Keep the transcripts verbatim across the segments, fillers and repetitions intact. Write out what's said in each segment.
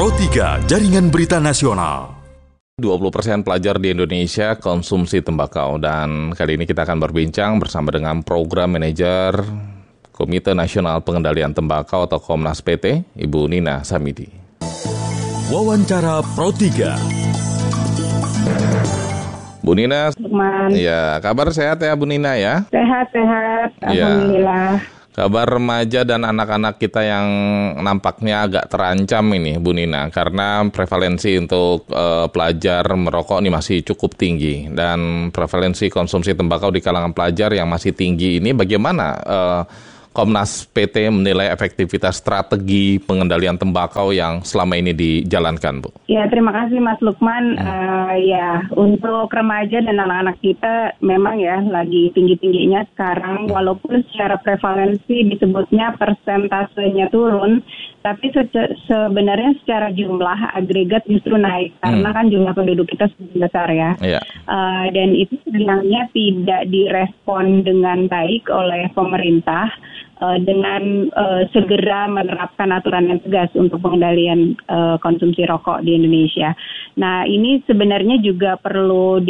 Pro tiga Jaringan Berita Nasional. dua puluh persen pelajar di Indonesia konsumsi tembakau, dan kali ini kita akan berbincang bersama dengan Program Manajer Komite Nasional Pengendalian Tembakau atau Komnas P T, Ibu Nina Samidi. Wawancara Pro tiga. Bu Nina, Lukman. Ya, kabar sehat ya Bu Nina ya? Sehat-sehat, Ya. alhamdulillah. Kabar remaja dan anak-anak kita yang nampaknya agak terancam ini Bu Nina, karena prevalensi untuk uh, pelajar merokok ini masih cukup tinggi, dan prevalensi konsumsi tembakau di kalangan pelajar yang masih tinggi ini bagaimana uh, Komnas P T menilai efektivitas strategi pengendalian tembakau yang selama ini dijalankan, Bu? Ya, terima kasih Mas Lukman. Hmm. Uh, ya, untuk remaja dan anak-anak kita memang ya lagi tinggi-tingginya sekarang, walaupun secara prevalensi disebutnya persentasenya turun, tapi se- sebenarnya secara jumlah agregat justru naik, hmm. karena kan jumlah penduduk kita semakin besar ya. Yeah. Uh, dan itu sebenarnya tidak direspon dengan baik oleh pemerintah uh, dengan uh, segera menerapkan aturan yang tegas untuk pengendalian uh, konsumsi rokok di Indonesia. Nah, ini sebenarnya juga perlu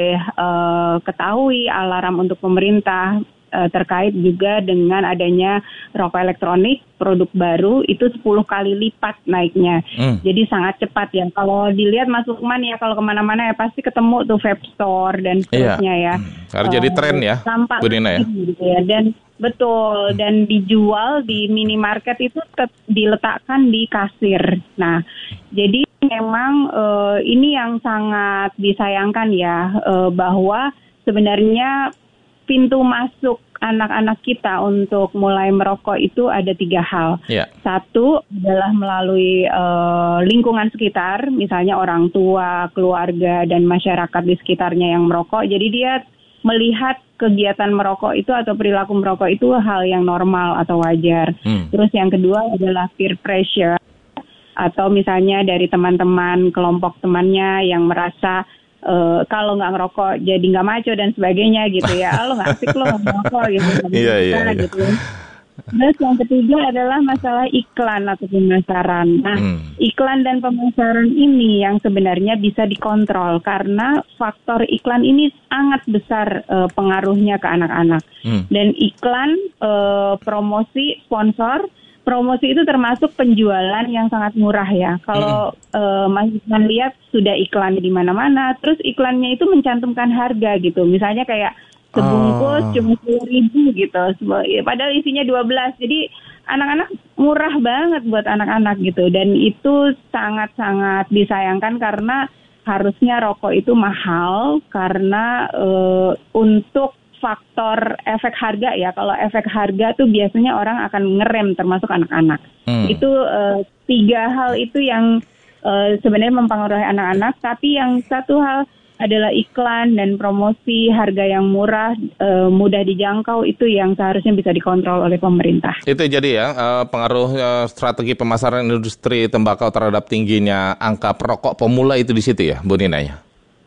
diketahui uh, alarm untuk pemerintah uh, terkait juga dengan adanya rokok elektronik, produk baru itu sepuluh kali lipat naiknya. Hmm. Jadi sangat cepat ya. Kalau dilihat Mas Lukman ya, kalau kemana-mana ya pasti ketemu tuh vape store dan seterusnya ya. Hmm. Harus uh, jadi tren ya, Bu Nina ya. Gitu ya. Dan betul, dan dijual di minimarket itu tetap diletakkan di kasir. Nah, jadi memang uh, ini yang sangat disayangkan ya, uh, bahwa sebenarnya pintu masuk anak-anak kita untuk mulai merokok itu ada tiga hal. Yeah. Satu adalah melalui uh, lingkungan sekitar, misalnya orang tua, keluarga, dan masyarakat di sekitarnya yang merokok. Jadi dia melihat kegiatan merokok itu atau perilaku merokok itu hal yang normal atau wajar. Hmm. Terus yang kedua adalah peer pressure, atau misalnya dari teman-teman, kelompok temannya yang merasa Uh, kalau nggak ngerokok jadi nggak maco dan sebagainya gitu ya. Lo nggak asik lo nggak ngerokok gitu. Iya, iya, iya. Gitu. Terus yang ketiga adalah masalah iklan atau pemasaran. Nah, hmm. iklan dan pemasaran ini yang sebenarnya bisa dikontrol karena faktor iklan ini sangat besar uh, pengaruhnya ke anak-anak. Hmm. Dan iklan, uh, promosi, sponsor, promosi itu termasuk penjualan yang sangat murah ya. Kalau hmm. uh, Mas Iman lihat sudah iklan di mana-mana, terus iklannya itu mencantumkan harga gitu. Misalnya kayak sebungkus oh. cuma sepuluh ribu gitu. Padahal isinya dua belas. Jadi anak-anak murah banget buat anak-anak gitu. Dan itu sangat-sangat disayangkan karena harusnya rokok itu mahal karena uh, untuk faktor efek harga ya. Kalau efek harga tuh biasanya orang akan ngerem termasuk anak-anak. Hmm. Itu uh, tiga hal itu yang uh, sebenarnya mempengaruhi anak-anak. Tapi yang satu hal adalah iklan dan promosi harga yang murah, uh, mudah dijangkau, itu yang seharusnya bisa dikontrol oleh pemerintah. Itu jadi ya uh, pengaruh uh, strategi pemasaran industri tembakau terhadap tingginya angka perokok pemula itu di situ ya, Bu Nina ya?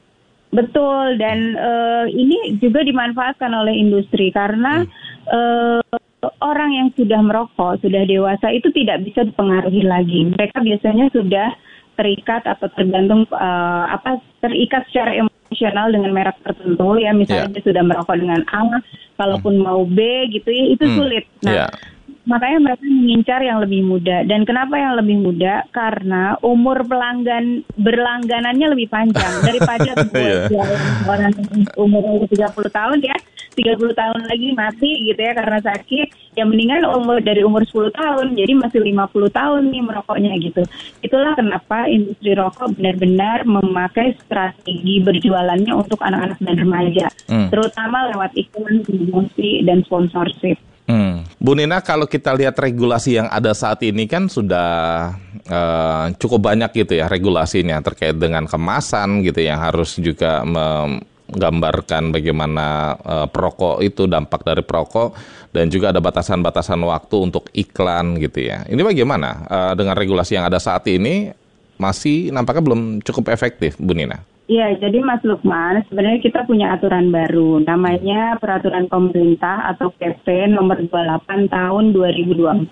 Betul, dan uh, ini juga dimanfaatkan oleh industri karena hmm. uh, orang yang sudah merokok, sudah dewasa itu tidak bisa dipengaruhi lagi. Mereka biasanya sudah terikat atau tergantung uh, apa terikat secara emosional dengan merek tertentu ya, misalnya yeah. dia sudah merokok dengan A, kalaupun hmm. mau B gitu ya, itu hmm. sulit. Nah, yeah. makanya mereka mengincar yang lebih muda. Dan kenapa yang lebih muda? Karena umur pelanggan berlangganannya lebih panjang daripada buat orang umur tiga puluh tahun ya, tiga puluh tahun lagi mati gitu ya karena sakit. Ya mendingan umur dari umur sepuluh tahun, jadi masih lima puluh tahun nih merokoknya gitu. Itulah kenapa industri rokok benar-benar memakai strategi berjualannya untuk anak-anak dan remaja, hmm. terutama lewat iklan, promosi, dan sponsorship. Hmm. Bu Nina, kalau kita lihat regulasi yang ada saat ini kan sudah uh, cukup banyak gitu ya regulasinya terkait dengan kemasan gitu yang harus juga menggambarkan bagaimana uh, perokok itu, dampak dari perokok, dan juga ada batasan-batasan waktu untuk iklan gitu ya. Ini bagaimana uh, dengan regulasi yang ada saat ini masih nampaknya belum cukup efektif, Bu Nina? Iya, jadi Mas Lukman, sebenarnya kita punya aturan baru, namanya Peraturan Pemerintah atau P P nomor dua puluh delapan tahun dua ribu dua puluh empat.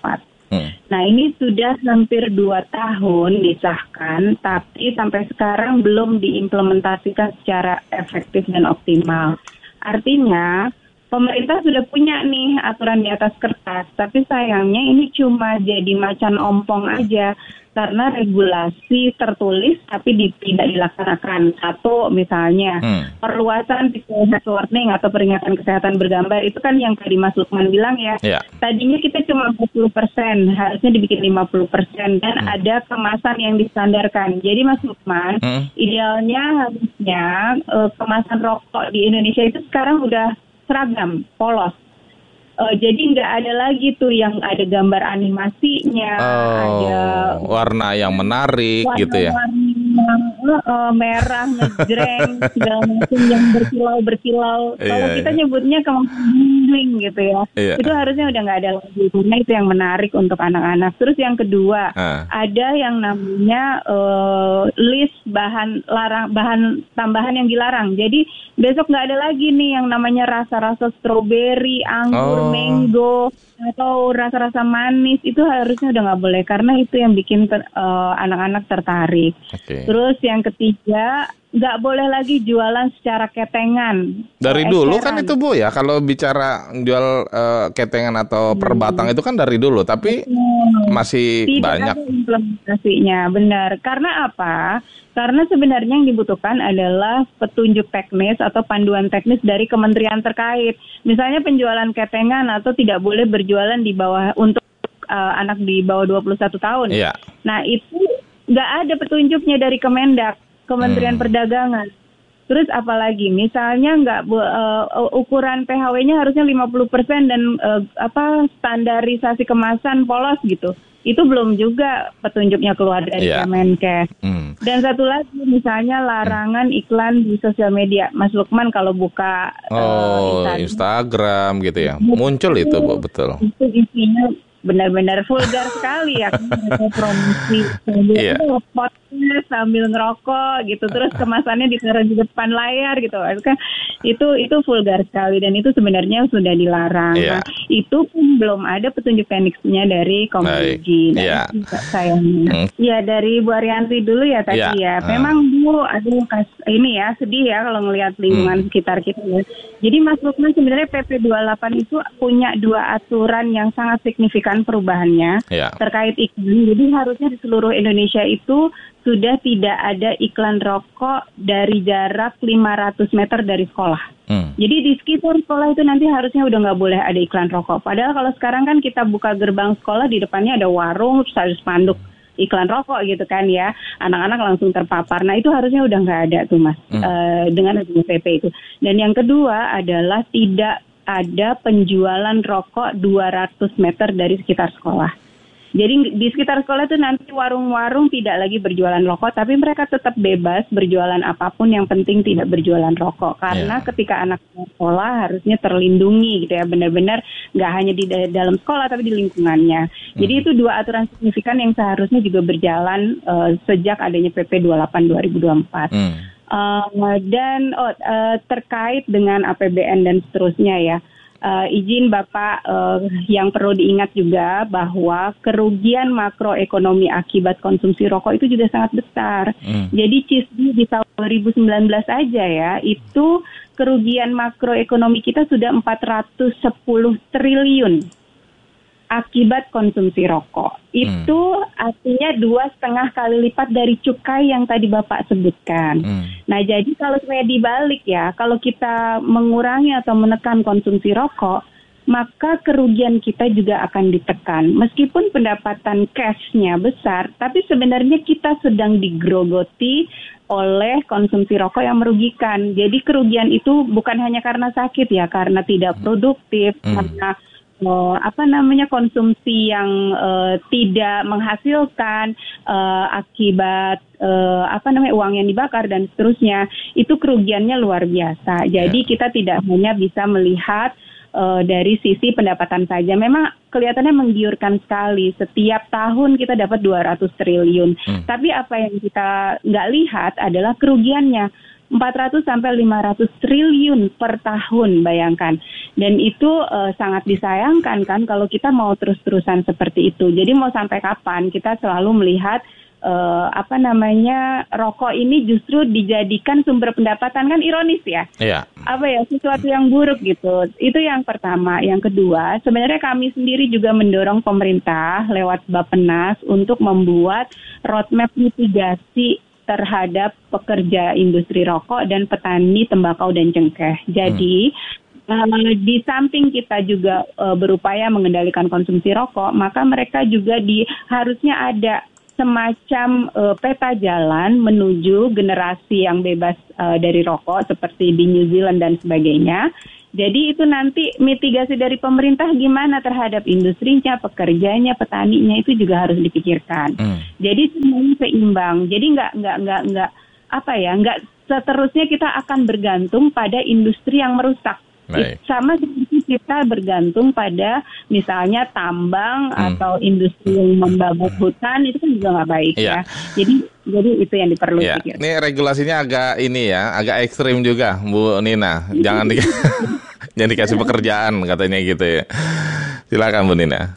Hmm. Nah, ini sudah hampir dua tahun disahkan, tapi sampai sekarang belum diimplementasikan secara efektif dan optimal. Artinya, pemerintah sudah punya nih aturan di atas kertas, tapi sayangnya ini cuma jadi macan ompong aja karena regulasi tertulis tapi di, tidak dilaksanakan. Satu misalnya hmm. perluasan physical health warning atau peringatan kesehatan bergambar itu kan yang tadi Mas Lukman bilang ya. Yeah. Tadinya kita cuma empat puluh persen, harusnya dibikin lima puluh persen dan hmm. ada kemasan yang distandarkan. Jadi Mas Lukman, hmm. idealnya harusnya uh, kemasan rokok di Indonesia itu sekarang udah seragam, polos. Uh, jadi nggak ada lagi tuh yang ada gambar animasinya, oh, ada warna yang menarik warna gitu ya. Warna uh, merah, ngejreng, segala macam yang berkilau-berkilau. Yeah, Kalau kita yeah. nyebutnya kemasan gitu ya. Yeah. Itu harusnya udah nggak ada lagi. Karena itu yang menarik untuk anak-anak. Terus yang kedua, uh. ada yang namanya uh, list bahan larang, bahan tambahan yang dilarang. Jadi besok nggak ada lagi nih yang namanya rasa-rasa stroberi, anggur, oh. mango atau rasa-rasa manis. Itu harusnya udah nggak boleh karena itu yang bikin ter, uh, anak-anak tertarik. Okay. Terus yang ketiga, nggak boleh lagi jualan secara ketengan. Dari dulu kan itu Bu ya, kalau bicara jual uh, ketengan atau per batang hmm. itu kan dari dulu, tapi hmm. masih Tidak banyak. Tidak ada implementasinya, benar. Karena apa? Karena sebenarnya yang dibutuhkan adalah petunjuk teknis atau panduan teknis dari kementerian terkait. Misalnya penjualan ketengan atau tidak boleh berjualan di bawah untuk uh, anak di bawah dua puluh satu tahun. Yeah. Nah itu nggak ada petunjuknya dari Kemendak, Kementerian hmm. Perdagangan. Terus apalagi misalnya nggak uh, ukuran P H W-nya harusnya lima puluh persen dan uh, apa standarisasi kemasan polos gitu. Itu belum juga petunjuknya keluar dari yeah. Kemenkes. Hmm. Dan satu lagi misalnya larangan iklan di sosial media. Mas Lukman kalau buka oh, uh, Instagram, Instagram gitu ya. Muncul itu Bu, betul. Itu isinya benar-benar vulgar sekali ya. Mereka promosi yeah. podcast sambil ngerokok gitu. Terus kemasannya ditaruh di depan layar gitu. Kan itu itu vulgar sekali dan itu sebenarnya sudah dilarang. Yeah. Nah, itu pun belum ada petunjuk teknisnya dari Komugi. Nah, yeah. sayangnya. Hmm. Ya dari Bu Arianti dulu ya tadi yeah. ya. Memang Bu aduh kas, ini ya sedih ya kalau ngelihat lingkungan hmm. sekitar kita ya. Jadi Mas Lukman sebenarnya P P dua puluh delapan itu punya dua aturan yang sangat signifikan perubahannya yeah. terkait iklan. Jadi harusnya di seluruh Indonesia itu sudah tidak ada iklan rokok dari jarak lima ratus meter dari sekolah. Hmm. Jadi di sekitar sekolah itu nanti harusnya udah nggak boleh ada iklan rokok. Padahal kalau sekarang kan kita buka gerbang sekolah di depannya ada warung, terus ada spanduk iklan rokok gitu kan ya. Anak-anak langsung terpapar. Nah itu harusnya udah nggak ada tuh Mas hmm. uh, dengan adanya P P itu. Dan yang kedua adalah tidak ada penjualan rokok dua ratus meter dari sekitar sekolah. Jadi di sekitar sekolah itu nanti warung-warung tidak lagi berjualan rokok, tapi mereka tetap bebas berjualan apapun yang penting tidak berjualan rokok. Karena yeah. ketika anak sekolah harusnya terlindungi gitu ya, benar-benar nggak hanya di dalam sekolah tapi di lingkungannya. Hmm. Jadi itu dua aturan signifikan yang seharusnya juga berjalan uh, sejak adanya P P dua puluh delapan dua ribu dua puluh empat. Hmm. Uh, dan oh, uh, terkait dengan A P B N dan seterusnya ya. Uh, izin Bapak uh, yang perlu diingat juga bahwa kerugian makroekonomi akibat konsumsi rokok itu juga sangat besar. Hmm. Jadi C I S D di tahun dua ribu sembilan belas aja ya, itu kerugian makroekonomi kita sudah empat ratus sepuluh triliun akibat konsumsi rokok. Itu hmm. artinya dua setengah kali lipat dari cukai yang tadi Bapak sebutkan. Hmm. Nah, jadi kalau saya dibalik ya, kalau kita mengurangi atau menekan konsumsi rokok, maka kerugian kita juga akan ditekan. Meskipun pendapatan cash-nya besar, tapi sebenarnya kita sedang digrogoti oleh konsumsi rokok yang merugikan. Jadi kerugian itu bukan hanya karena sakit ya, karena tidak produktif, hmm. karena Oh, apa namanya konsumsi yang uh, tidak menghasilkan uh, akibat uh, apa namanya uang yang dibakar dan seterusnya, itu kerugiannya luar biasa. Jadi yeah. kita tidak hanya bisa melihat uh, dari sisi pendapatan saja. Memang kelihatannya menggiurkan sekali. Setiap tahun kita dapat dua ratus triliun. Hmm. Tapi apa yang kita nggak lihat adalah kerugiannya. empat ratus sampai lima ratus triliun per tahun, bayangkan. Dan itu uh, sangat disayangkan kan kalau kita mau terus-terusan seperti itu. Jadi mau sampai kapan kita selalu melihat Uh, apa namanya rokok ini justru dijadikan sumber pendapatan, kan ironis ya? Iya. Apa ya, sesuatu yang buruk gitu. Itu yang pertama. Yang kedua, sebenarnya kami sendiri juga mendorong pemerintah lewat Bappenas untuk membuat roadmap mitigasi terhadap pekerja industri rokok dan petani tembakau dan cengkeh. Jadi hmm. uh, di samping kita juga uh, berupaya mengendalikan konsumsi rokok, maka mereka juga di harusnya ada semacam uh, peta jalan menuju generasi yang bebas uh, dari rokok seperti di New Zealand dan sebagainya. Jadi itu nanti mitigasi dari pemerintah gimana terhadap industrinya, pekerjanya, petaninya itu juga harus dipikirkan. Hmm. Jadi semuanya seimbang. Jadi nggak nggak nggak nggak apa ya nggak seterusnya kita akan bergantung pada industri yang merusak. Baik. Sama seperti kita bergantung pada misalnya tambang hmm. atau industri yang membabak hutan, itu kan juga nggak baik ya. ya. Jadi jadi itu yang diperlukan. Ya. Ini regulasinya agak ini ya, agak ekstrim juga, Bu Nina. Jangan di, jangan dikasih pekerjaan katanya gitu ya. Silakan Bu Nina.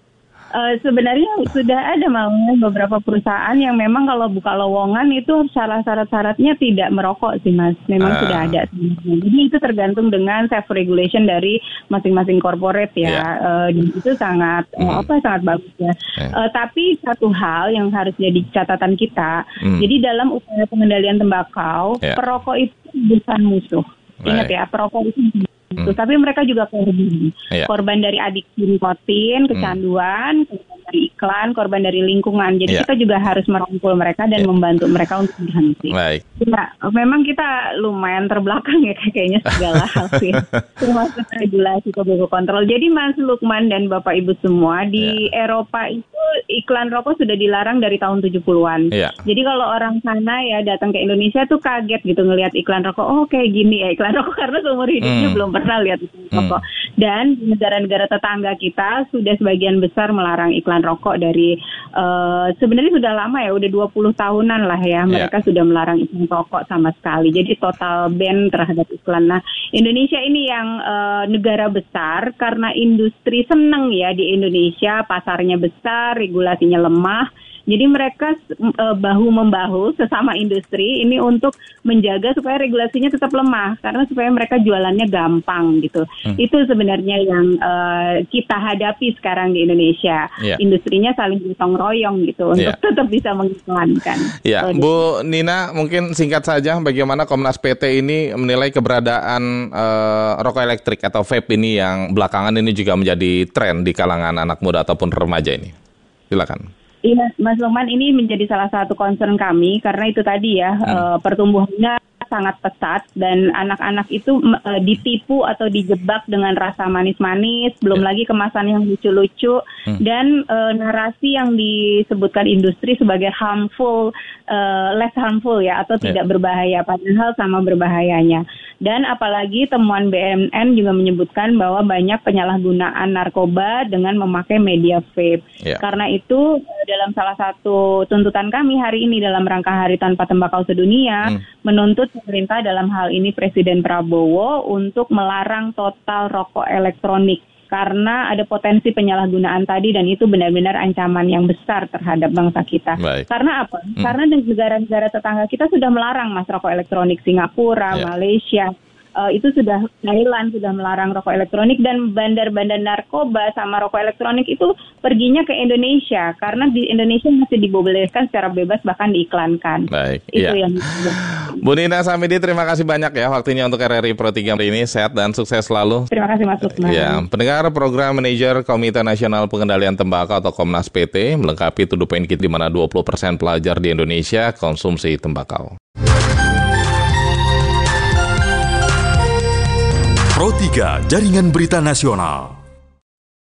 Uh, sebenarnya sudah ada malah beberapa perusahaan yang memang kalau buka lowongan itu syarat-syarat-syaratnya tidak merokok sih Mas. Memang uh. sudah ada. Jadi itu tergantung dengan self regulation dari masing-masing corporate ya. Yeah. Uh, itu sangat mm. uh, apa sangat bagus ya. Yeah. Uh, tapi satu hal yang harus jadi catatan kita. Mm. Jadi dalam upaya pengendalian tembakau, yeah. perokok itu bukan musuh. Ingat ya, perokok itu Hmm. Tapi mereka juga korban, yeah. korban dari adiksi nikotin, kecanduan, hmm. korban dari iklan, korban dari lingkungan. Jadi yeah. kita juga harus merangkul mereka dan yeah. membantu mereka untuk berhenti. Baik. Ya, memang kita lumayan terbelakang ya kayaknya segala hal sih, termasuk regulasi tobacco control. Jadi Mas Lukman dan Bapak Ibu semua di yeah. Eropa itu iklan rokok sudah dilarang dari tahun tujuh puluhan. Yeah. Jadi kalau orang sana ya datang ke Indonesia tuh kaget gitu ngelihat iklan rokok. Oh kayak gini ya iklan rokok, karena seumur hidupnya hmm. belum pernah lihat iklan hmm. rokok. Dan negara-negara tetangga kita sudah sebagian besar melarang iklan rokok dari uh, sebenarnya sudah lama ya, udah dua puluh tahunan lah ya mereka yeah. sudah melarang iklan rokok sama sekali. Jadi total ban terhadap iklan. Nah, Indonesia ini yang uh, negara besar karena industri seneng ya di Indonesia, pasarnya besar, regulasinya lemah. Jadi mereka uh, bahu-membahu sesama industri ini untuk menjaga supaya regulasinya tetap lemah, karena supaya mereka jualannya gampang gitu. Hmm. Itu sebenarnya yang uh, kita hadapi sekarang di Indonesia. Yeah. Industrinya saling gotong royong gitu untuk yeah. tetap bisa mengiklankan. Ya, yeah. Bu Nina, mungkin singkat saja bagaimana Komnas P T ini menilai keberadaan uh, rokok elektrik atau vape ini yang belakangan ini juga menjadi tren di kalangan anak muda ataupun remaja ini. Silakan. Iya, Mas Lukman, ini menjadi salah satu concern kami karena itu tadi ya hmm. uh, pertumbuhannya sangat pesat dan anak-anak itu uh, ditipu atau dijebak dengan rasa manis-manis, belum yeah. lagi kemasan yang lucu-lucu hmm. dan uh, narasi yang disebutkan industri sebagai harmful, uh, less harmful ya atau yeah. tidak berbahaya, padahal sama berbahayanya. Dan apalagi temuan B N N juga menyebutkan bahwa banyak penyalahgunaan narkoba dengan memakai media vape. Yeah. Karena itu dalam salah satu tuntutan kami hari ini dalam rangka Hari Tanpa Tembakau Sedunia hmm. menuntut pemerintah dalam hal ini Presiden Prabowo untuk melarang total rokok elektronik karena ada potensi penyalahgunaan tadi dan itu benar-benar ancaman yang besar terhadap bangsa kita. Baik. Karena apa? Hmm. Karena negara-negara tetangga kita sudah melarang Mas rokok elektronik, Singapura, yeah. Malaysia. Uh, itu sudah Thailand sudah melarang rokok elektronik dan bandar-bandar narkoba sama rokok elektronik itu perginya ke Indonesia karena di Indonesia masih dibolehkan secara bebas bahkan diiklankan. Baik. Itu ya. yang Bu Nina Samidi, terima kasih banyak ya waktunya untuk R R I Pro tiga hari ini. Sehat dan sukses selalu. Terima kasih Mas Lukman. Ya, pendengar program manajer Komite Nasional Pengendalian Tembakau atau Komnas P T melengkapi to the point kit di mana dua puluh persen pelajar di Indonesia konsumsi tembakau. Pro tiga Jaringan Berita Nasional.